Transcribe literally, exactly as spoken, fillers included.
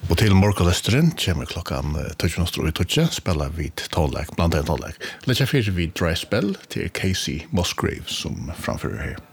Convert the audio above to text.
Og til morgenløsteren kommer klokkan tjueto og tjueto, spiller vi tålek, blant annet tålek. Lett jeg fyrir vi Dry Spell til Casey Musgrave som framfører her.